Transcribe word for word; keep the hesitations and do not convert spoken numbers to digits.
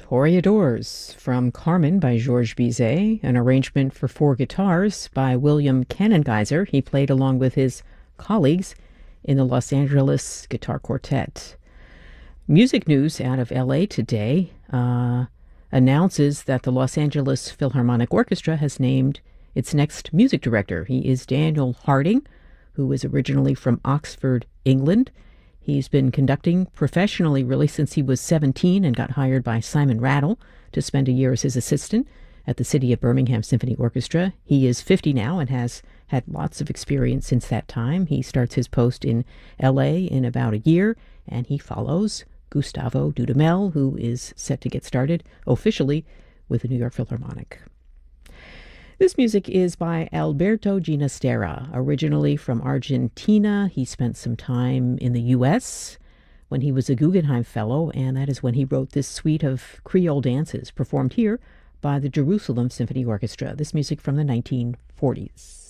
Toreadors from Carmen by Georges Bizet, an arrangement for four guitars by William Kanengeiser. He played along with his colleagues in the Los Angeles Guitar Quartet. Music news out of L A today uh, announces that the Los Angeles Philharmonic Orchestra has named its next music director. He is Daniel Harding, who is originally from Oxford, England. He's been conducting professionally really since he was seventeen and got hired by Simon Rattle to spend a year as his assistant at the City of Birmingham Symphony Orchestra. He is fifty now and has had lots of experience since that time. He starts his post in L A in about a year, and he follows Gustavo Dudamel, who is set to get started officially with the New York Philharmonic. This music is by Alberto Ginastera, originally from Argentina. He spent some time in the U S when he was a Guggenheim Fellow, and that is when he wrote this suite of Creole dances performed here by the Jerusalem Symphony Orchestra. This music from the nineteen forties.